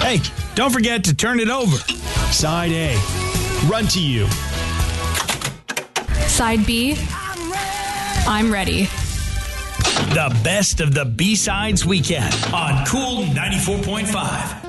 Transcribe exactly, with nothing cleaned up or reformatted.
Hey, don't forget to turn it over. Side A, Run to You. Side B, I'm ready. The best of the B-Sides weekend on Cool ninety-four point five.